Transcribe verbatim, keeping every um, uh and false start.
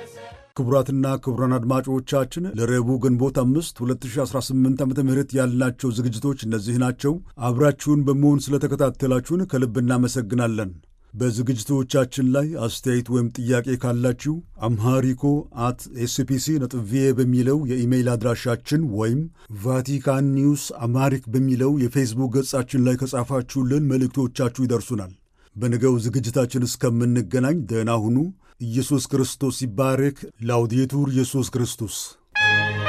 ክቡራትና ክቡራን አድማጮቻችን ለረቡዕ ግንቦት አምስት ሁለት ሺህ አስራ ስምንት ዓመተ ምህረት ያልናቸው ዝግጅቶች እነዚህ ናቸው። አብራችሁን በመሆን ስለተከታተላችሁን ከልብ እናመሰግናለን። በዝግጅቶቻችን ላይ አስተያየት ወይም ጥያቄ ካላችሁ አምሃሪኮ አት ኤስፒሲ ነጥብ ቪኦኤ በሚለው የኢሜይል አድራሻችን ወይም ቫቲካን ኒውስ አማሪክ በሚለው የፌስቡክ ገጻችን ላይ ከጻፋችሁልን መልእክቶቻችሁ ይደርሱናል። በነገው ዝግጅታችን እስከምንገናኝ ደህና ሁኑ። ኢየሱስ ክርስቶስ ይባረክ። ላውዴቱር ኢየሱስ ክርስቶስ